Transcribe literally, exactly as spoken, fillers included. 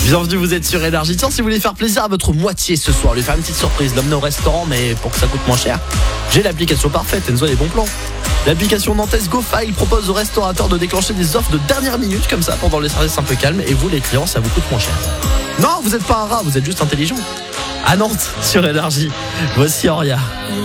Bienvenue, vous êtes sur Énergie. Tiens, si vous voulez faire plaisir à votre moitié ce soir, lui faire une petite surprise, l'emmener au restaurant, mais pour que ça coûte moins cher, j'ai l'application parfaite, Enzo a les bons plans. L'application nantaise GoFile propose aux restaurateurs de déclencher des offres de dernière minute comme ça pendant les services un peu calmes, et vous les clients, ça vous coûte moins cher. Non, vous n'êtes pas un rat, vous êtes juste intelligent. À Nantes, sur Énergie, voici Auria.